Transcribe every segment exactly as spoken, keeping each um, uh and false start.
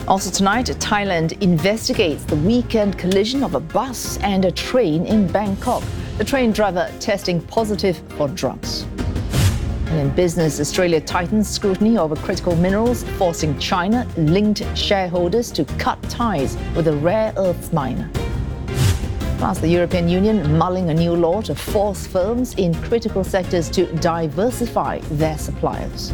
Also tonight, Thailand investigates the weekend collision of a bus and a train in Bangkok. The train driver testing positive for drugs. And in business, Australia tightens scrutiny over critical minerals, forcing China-linked shareholders to cut ties with a rare earths miner. Plus, the European Union mulling a new law to force firms in critical sectors to diversify their suppliers.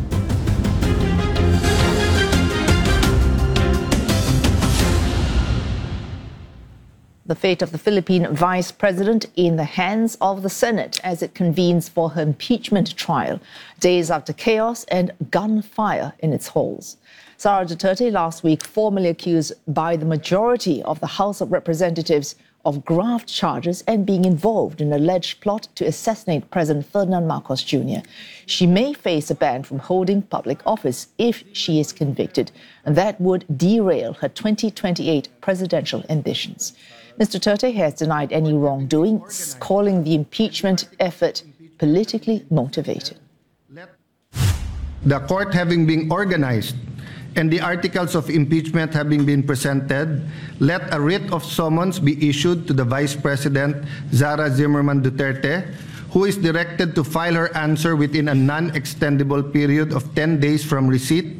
The fate of the Philippine vice president in the hands of the Senate as it convenes for her impeachment trial, days after chaos and gunfire in its halls. Sara Duterte last week formally accused by the majority of the House of Representatives of graft charges and being involved in an alleged plot to assassinate President Ferdinand Marcos Junior She may face a ban from holding public office if she is convicted, and that would derail her twenty twenty-eight presidential ambitions. Mister Duterte has denied any wrongdoing, calling the impeachment effort politically motivated. The court having been organized and the articles of impeachment having been presented, let a writ of summons be issued to the Vice President, Sara Zimmerman Duterte, who is directed to file her answer within a non-extendable period of ten days from receipt.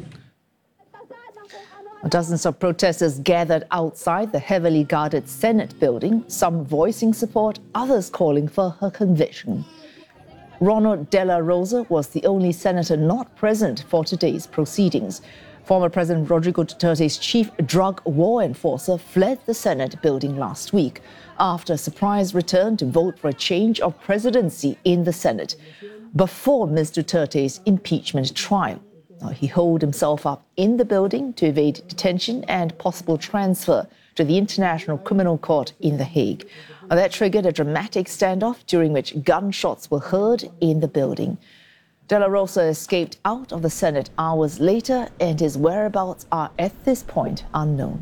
Dozens of protesters gathered outside the heavily guarded Senate building, some voicing support, others calling for her conviction. Ronald De La Rosa was the only senator not present for today's proceedings. Former President Rodrigo Duterte's chief drug war enforcer fled the Senate building last week after a surprise return to vote for a change of presidency in the Senate before Miz Duterte's impeachment trial. He holed himself up in the building to evade detention and possible transfer to the International Criminal Court in The Hague. That triggered a dramatic standoff during which gunshots were heard in the building. De La Rosa escaped out of the Senate hours later, and his whereabouts are at this point unknown.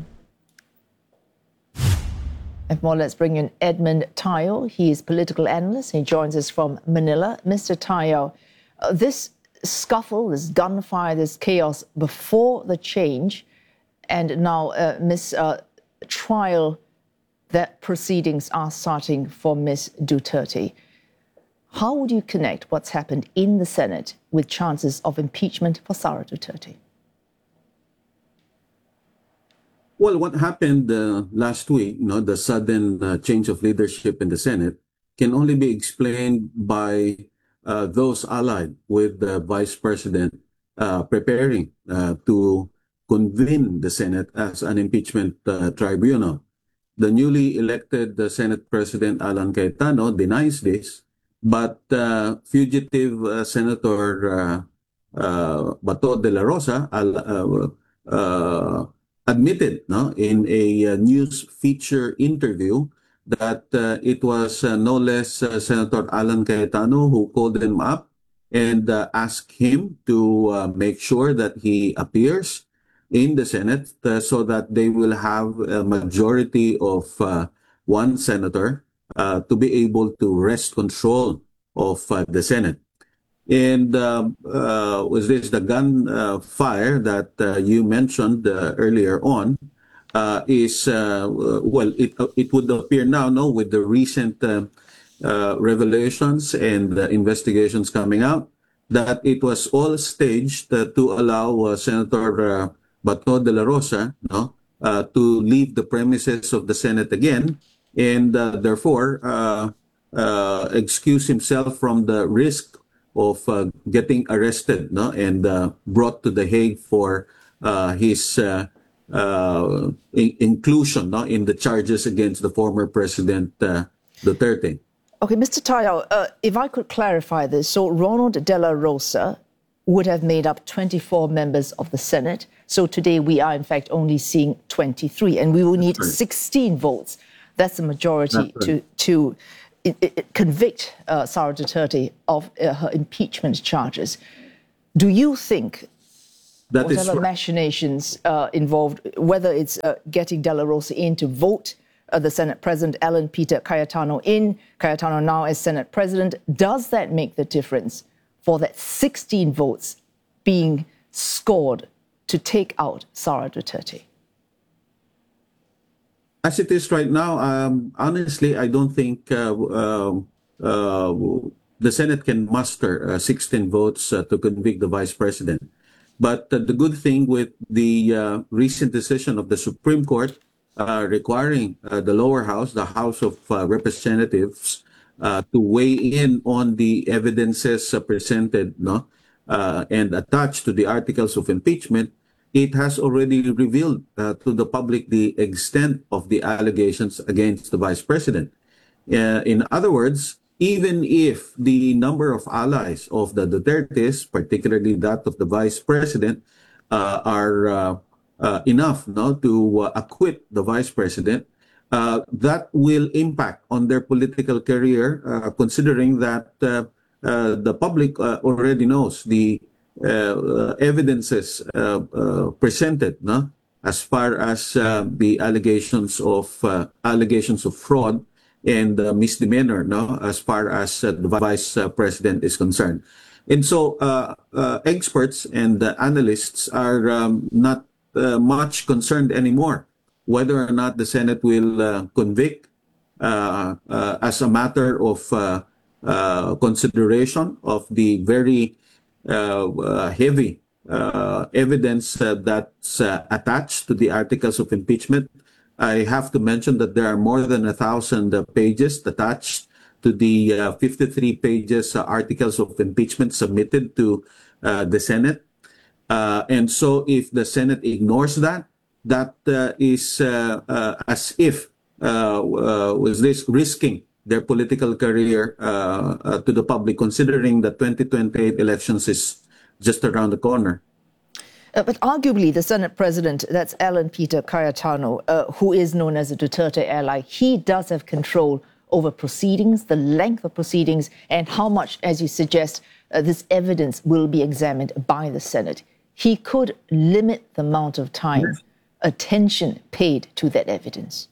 And more, let's bring in Edmund Tayo. He is political analyst. He joins us from Manila. Mister Tayo, uh, this scuffle, this gunfire, this chaos before the change, and now uh, Miss uh, trial, that proceedings are starting for Miz Duterte. How would you connect what's happened in the Senate with chances of impeachment for Sara Duterte? Well, what happened uh, last week, you know, the sudden uh, change of leadership in the Senate, can only be explained by uh, those allied with the Vice President uh, preparing uh, to convene the Senate as an impeachment uh, tribunal. The newly elected uh, Senate President Alan Cayetano denies this, but uh, fugitive uh, Senator uh, uh, Bato de la Rosa uh, uh, admitted no, in a uh, news feature interview that uh, it was uh, no less uh, Senator Alan Cayetano who called him up and uh, asked him to uh, make sure that he appears in the Senate uh, so that they will have a majority of uh, one senator uh, to be able to wrest control of uh, the Senate. And uh, uh, was this the gun uh, fire that uh, you mentioned uh, earlier on uh, is, uh, well, it, it would appear now, no, with the recent uh, uh, revelations and uh, investigations coming out, that it was all staged uh, to allow uh, Senator uh, Bato de la Rosa no, uh, to leave the premises of the Senate again, and uh, therefore uh, uh, excuse himself from the risk of uh, getting arrested no, and uh, brought to The Hague for uh, his uh, uh, in inclusion no, in the charges against the former President uh, Duterte. Okay, Mister Tayo, uh, if I could clarify this. So Ronald De La Rosa would have made up twenty-four members of the Senate. So today we are, in fact, only seeing twenty-three, and we will need right. sixteen votes. That's the majority right. to, to it, it, convict uh, Sara Duterte of uh, her impeachment charges. Do you think that whatever is machinations uh, involved, whether it's uh, getting De La Rosa in to vote uh, the Senate President, Alan Peter Cayetano in, Cayetano now as Senate President, does that make the difference for that sixteen votes being scored to take out Sara Duterte? As it is right now, um, honestly, I don't think uh, uh, uh, the Senate can muster uh, sixteen votes uh, to convict the Vice President. But uh, the good thing with the uh, recent decision of the Supreme Court uh, requiring uh, the lower house, the House of uh, Representatives, uh, to weigh in on the evidences uh, presented no, uh, and attached to the articles of impeachment, it has already revealed uh, to the public the extent of the allegations against the Vice President. Uh, in other words, even if the number of allies of the Dutertes, particularly that of the Vice President, uh, are uh, uh, enough no, to uh, acquit the Vice President, uh, that will impact on their political career, uh, considering that uh, uh, the public uh, already knows the uh, uh, evidences uh, uh, presented no, as far as uh, the allegations of uh, allegations of fraud and uh, misdemeanor, no, as far as uh, the Vice uh, President is concerned. And so uh, uh, experts and uh, analysts are um, not uh, much concerned anymore whether or not the Senate will uh, convict uh, uh, as a matter of uh, uh, consideration of the very uh, uh, heavy uh, evidence uh, that's uh, attached to the articles of impeachment. I have to mention that there are more than a thousand uh, pages attached to the uh, fifty-three pages uh, articles of impeachment submitted to uh, the Senate. Uh, and so if the Senate ignores that, that uh, is uh, uh, as if uh, uh, was this risking their political career uh, uh, to the public, considering the twenty twenty-eight elections is just around the corner. Uh, but arguably, the Senate President, that's Alan Peter Cayetano, uh, who is known as a Duterte ally, he does have control over proceedings, the length of proceedings, and how much, as you suggest, uh, this evidence will be examined by the Senate. He could limit the amount of time, yes. attention paid to that evidence.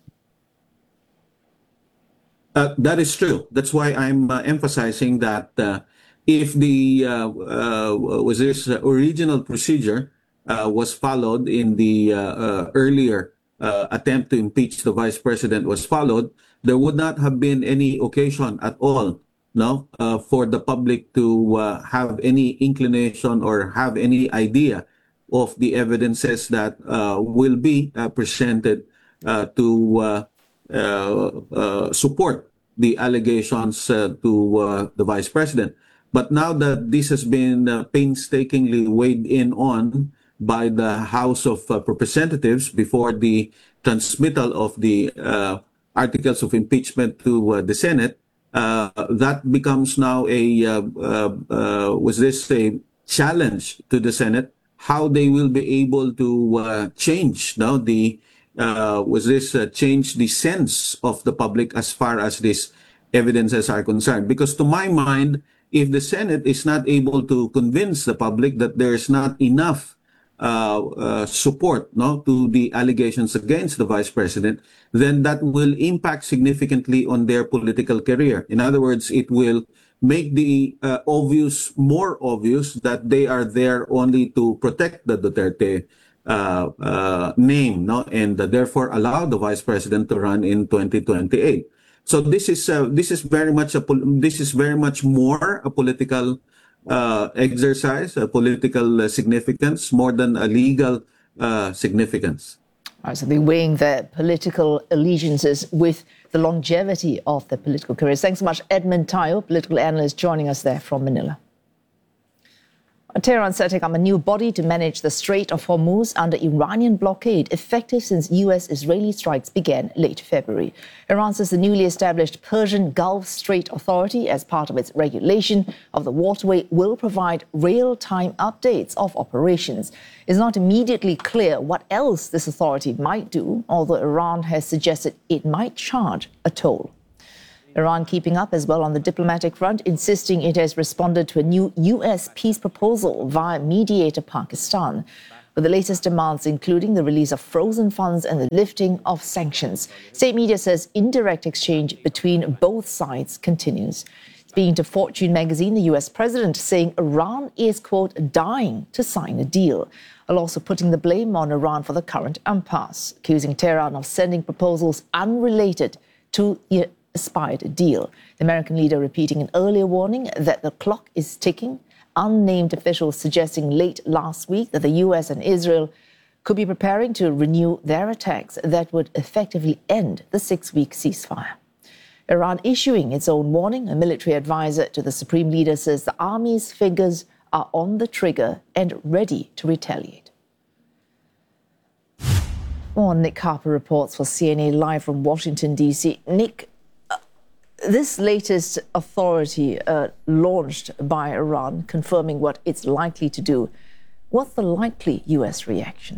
Uh, that is true. That's why I'm uh, emphasizing that uh, if the uh, uh, was this original procedure Uh, was followed in the uh, uh, earlier uh, attempt to impeach the Vice President was followed, there would not have been any occasion at all no, uh, for the public to uh, have any inclination or have any idea of the evidences that uh, will be uh, presented uh, to uh, uh, uh, support the allegations uh, to uh, the Vice President. But now that this has been uh, painstakingly weighed in on by the House of uh, Representatives before the transmittal of the uh, articles of impeachment to uh, the Senate, uh, that becomes now a, uh, uh, uh, was this a challenge to the Senate, how they will be able to uh, change no, the, uh, was this uh, change the sense of the public as far as these evidences are concerned. Because to my mind, if the Senate is not able to convince the public that there's not enough Uh, uh, support no, to the allegations against the Vice President, then that will impact significantly on their political career. In other words, it will make the uh, obvious, more obvious that they are there only to protect the Duterte uh, uh, name, no, and uh, therefore allow the Vice President to run in twenty twenty-eight. So this is uh, this is very much a this is very much more a political Uh, exercise, a political uh, significance more than a legal uh, significance. Right, so they're weighing their political allegiances with the longevity of their political careers. Thanks so much, Edmund Tayo, political analyst, joining us there from Manila. Tehran setting up a new body to manage the Strait of Hormuz under Iranian blockade, effective since U S-Israeli strikes began late February. Iran says the newly established Persian Gulf Strait Authority, as part of its regulation of the waterway, will provide real-time updates of operations. It's not immediately clear what else this authority might do, although Iran has suggested it might charge a toll. Iran keeping up as well on the diplomatic front, insisting it has responded to a new U S peace proposal via mediator Pakistan, with the latest demands including the release of frozen funds and the lifting of sanctions. State media says indirect exchange between both sides continues. Speaking to Fortune magazine, the U S president saying Iran is, quote, dying to sign a deal. while also putting the blame on Iran for the current impasse, accusing Tehran of sending proposals unrelated to the aspired deal. The American leader repeating an earlier warning that the clock is ticking. Unnamed officials suggesting late last week that the U S and Israel could be preparing to renew their attacks that would effectively end the six-week ceasefire. Iran issuing its own warning. A military advisor to the supreme leader says the army's fingers are on the trigger and ready to retaliate. Well, Nick Harper reports for C N A live from Washington, D C. Nick, uh, this latest authority uh, launched by Iran, confirming what it's likely to do, what's the likely U S reaction?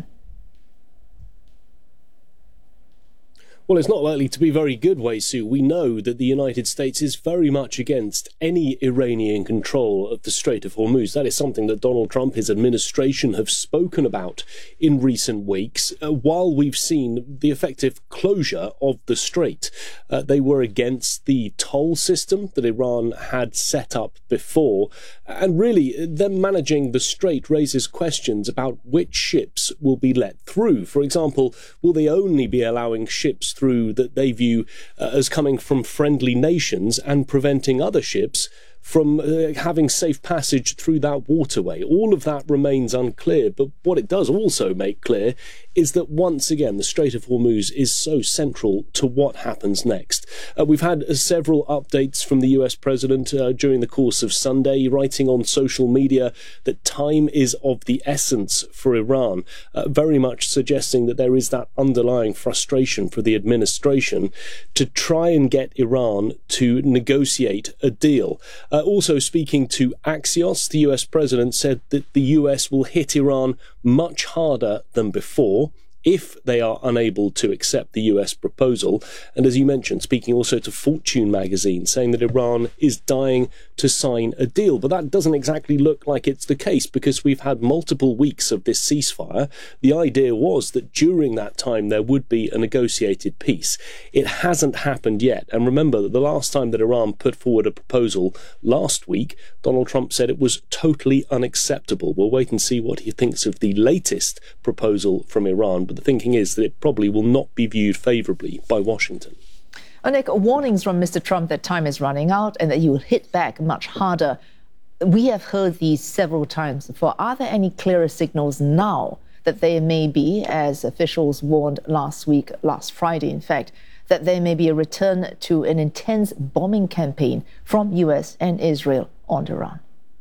Well, it's not likely to be very good, Wei Su. We know that the United States is very much against any Iranian control of the Strait of Hormuz. That is something that Donald Trump, his administration, have spoken about in recent weeks, uh, while we've seen the effective closure of the strait. Uh, they were against the toll system that Iran had set up before. And really, them managing the strait raises questions about which ships will be let through. For example, will they only be allowing ships through that they view uh, as coming from friendly nations and preventing other ships from uh, having safe passage through that waterway? All of that remains unclear, but what it does also make clear is that once again the Strait of Hormuz is so central to what happens next. Uh, we've had uh, several updates from the U S president uh, during the course of Sunday, writing on social media that time is of the essence for Iran, uh, very much suggesting that there is that underlying frustration for the administration to try and get Iran to negotiate a deal. Uh, also speaking to Axios, the U S president said that the U S will hit Iran much harder than before if they are unable to accept the U S proposal. And as you mentioned, speaking also to Fortune magazine, saying that Iran is dying to sign a deal. But that doesn't exactly look like it's the case, because we've had multiple weeks of this ceasefire. The idea was that during that time there would be a negotiated peace. It hasn't happened yet. And remember that the last time that Iran put forward a proposal last week, Donald Trump said it was totally unacceptable. We'll wait and see what he thinks of the latest proposal from Iran. But the thinking is that it probably will not be viewed favourably by Washington. Oh, Nick, warnings from Mister Trump that time is running out and that he will hit back much harder. We have heard these several times before. Are there any clearer signals now that there may be, as officials warned last week, last Friday, in fact, that there may be a return to an intense bombing campaign from U S and Israel on Iran?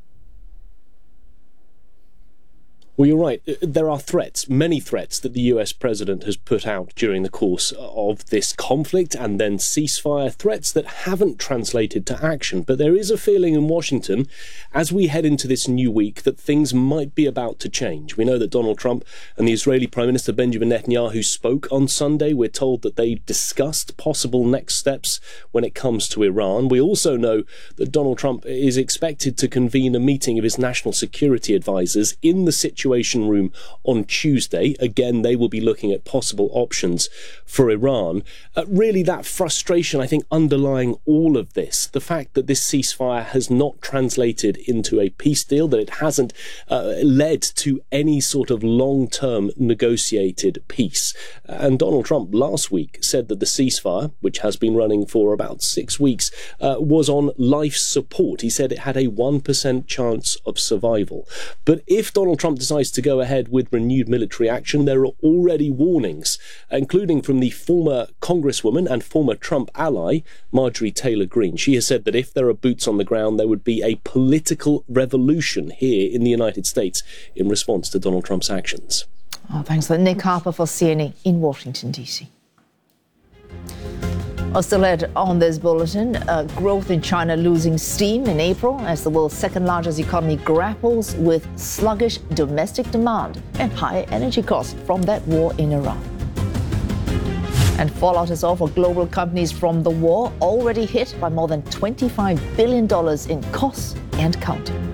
Well, you're right. There are threats, many threats that the U S president has put out during the course of this conflict and then ceasefire, threats that haven't translated to action. But there is a feeling in Washington, as we head into this new week, that things might be about to change. We know that Donald Trump and the Israeli Prime Minister Benjamin Netanyahu spoke on Sunday. We're told that they discussed possible next steps when it comes to Iran. We also know that Donald Trump is expected to convene a meeting of his national security advisors in the situation Situation room on Tuesday. Again, they will be looking at possible options for Iran. Uh, really, that frustration, I think, underlying all of this, the fact that this ceasefire has not translated into a peace deal, that it hasn't uh, led to any sort of long-term negotiated peace. And Donald Trump last week said that the ceasefire, which has been running for about six weeks, uh, was on life support. He said it had a one percent chance of survival. But if Donald Trump decides to go ahead with renewed military action, there are already warnings, including from the former Congresswoman and former Trump ally, Marjorie Taylor Greene. She has said that if there are boots on the ground, there would be a political revolution here in the United States in response to Donald Trump's actions. Oh, thanks for Nick Harper for C N A in Washington, D C. Still ahead on this bulletin, uh, growth in China losing steam in April as the world's second largest economy grapples with sluggish domestic demand and higher energy costs from that war in Iran. And fallout is all for global companies from the war, already hit by more than twenty-five billion dollars in costs and counting.